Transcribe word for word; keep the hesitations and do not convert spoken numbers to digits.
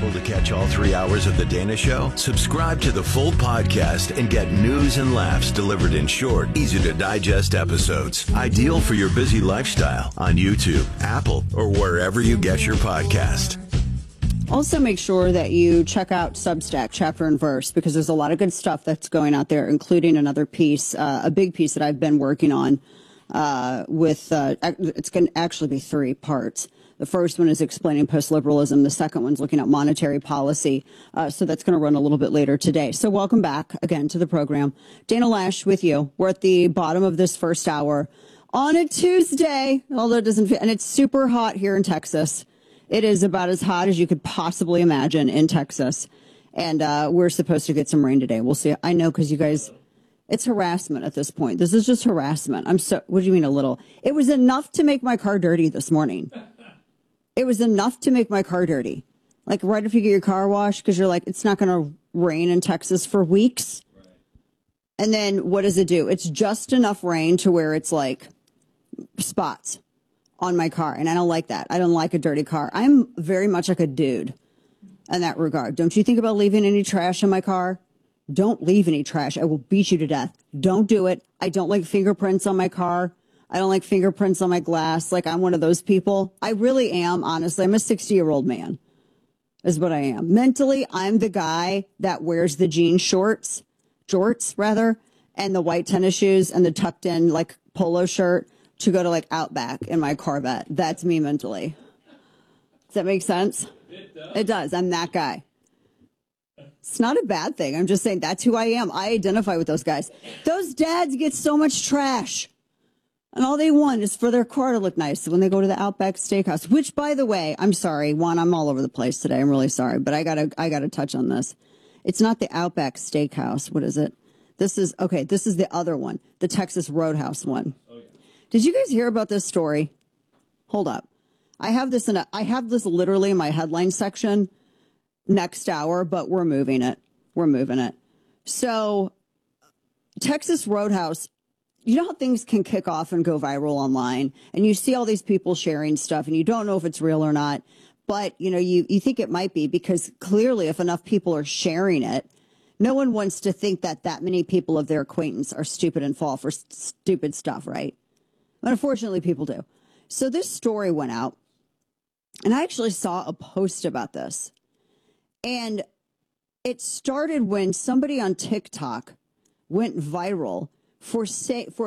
able to catch all three hours of The Dana Show? Subscribe to the full podcast and get news and laughs delivered in short, easy-to-digest episodes. Ideal for your busy lifestyle on YouTube, Apple, or wherever you get your podcast. Also, make sure that you check out Substack, Chapter and Verse, because there's a lot of good stuff that's going out there, including another piece, uh, a big piece that I've been working on uh, with, uh, it's going to actually be three parts. The first one is explaining post-liberalism. The second one's looking at monetary policy. Uh, so that's going to run a little bit later today. So welcome back again to the program. Dana Loesch with you. We're at the bottom of this first hour on a Tuesday, although it doesn't feel, and it's super hot here in Texas. It is about as hot as you could possibly imagine in Texas. And uh, we're supposed to get some rain today. We'll see. I know, because you guys, it's harassment at this point. This is just harassment. I'm so, what do you mean a little? It was enough to make my car dirty this morning. It was enough to make my car dirty. Like right after you get your car washed, because you're like, it's not going to rain in Texas for weeks. Right. And then what does it do? It's just enough rain to where it's like spots on my car. And I don't like that. I don't like a dirty car. I'm very much like a dude in that regard. Don't you think about leaving any trash in my car? Don't leave any trash. I will beat you to death. Don't do it. I don't like fingerprints on my car. I don't like fingerprints on my glass. Like, I'm one of those people. I really am, honestly. I'm a sixty-year-old man is what I am. Mentally, I'm the guy that wears the jean shorts, jorts rather, and the white tennis shoes and the tucked in like polo shirt to go to like Outback in my Corvette. That's me mentally. Does that make sense? It does. It does. I'm that guy. It's not a bad thing. I'm just saying that's who I am. I identify with those guys. Those dads get so much trash. And all they want is for their car to look nice when they go to the Outback Steakhouse, which, by the way, I'm sorry, Juan, I'm all over the place today. I'm really sorry, but I gotta, I gotta touch on this. It's not the Outback Steakhouse. What is it? This is, okay, this is the other one, the Texas Roadhouse one. Oh, yeah. Did you guys hear about this story? Hold up. I have this in a, I have this literally in my headline section next hour, but we're moving it. We're moving it. So, Texas Roadhouse, you know how things can kick off and go viral online, and you see all these people sharing stuff and you don't know if it's real or not, but you know, you, you think it might be, because clearly if enough people are sharing it, no one wants to think that that many people of their acquaintance are stupid and fall for st- stupid stuff, right? But unfortunately, people do. So this story went out, and I actually saw a post about this. And it started when somebody on TikTok went viral for say for